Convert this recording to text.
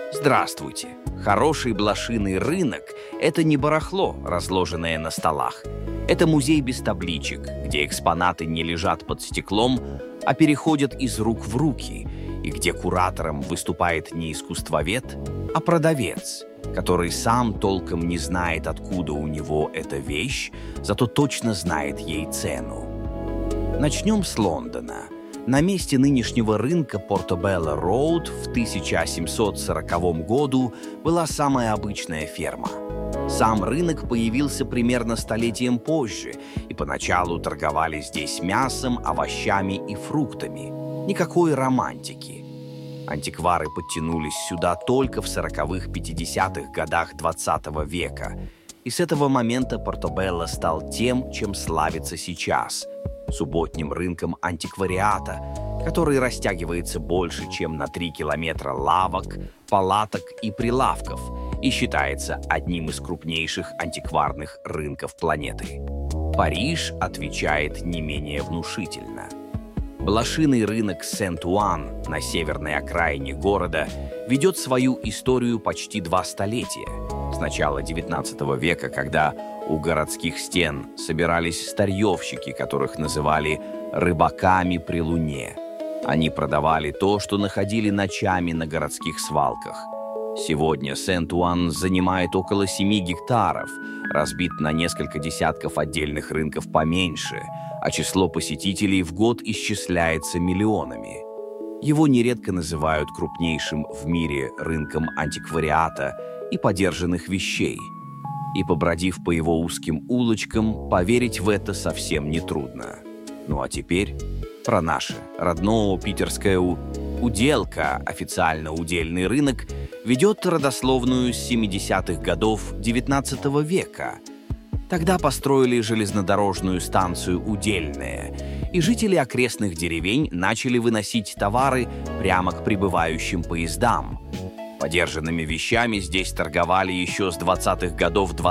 Здравствуйте! Хороший блошиный рынок – это не барахло, разложенное на столах. Это музей без табличек, где экспонаты не лежат под стеклом, а переходят из рук в руки, и где куратором выступает не искусствовед, а продавец, который сам толком не знает, откуда у него эта вещь, зато точно знает ей цену. Начнем с Лондона. На месте нынешнего рынка Портобелло-Роуд в 1740 году была самая обычная ферма. Сам рынок появился примерно столетием позже, и поначалу торговали здесь мясом, овощами и фруктами. Никакой романтики. Антиквары подтянулись сюда только в 40-х-50-х годах XX века, и с этого момента Портобелло стал тем, чем славится сейчас – субботним рынком антиквариата, который растягивается больше, чем на 3 километра лавок, палаток и прилавков и считается одним из крупнейших антикварных рынков планеты. Париж отвечает не менее внушительно. Блошиный рынок Сент-Уан на северной окраине города ведет свою историю почти 2 столетия. С начала XIX века, когда у городских стен собирались старьевщики, которых называли «рыбаками при луне». Они продавали то, что находили ночами на городских свалках. Сегодня Сент-Уан занимает около 7 гектаров, разбит на несколько десятков отдельных рынков поменьше, а число посетителей в год исчисляется миллионами. Его нередко называют крупнейшим в мире рынком антиквариата и подержанных вещей. И, побродив по его узким улочкам, поверить в это совсем нетрудно. Ну а теперь про наше родное питерское Уделка, официально удельный рынок, ведет родословную с 70-х годов XIX века. Тогда построили железнодорожную станцию «Удельная», и жители окрестных деревень начали выносить товары прямо к прибывающим поездам. Подержанными вещами здесь торговали еще с 20-х годов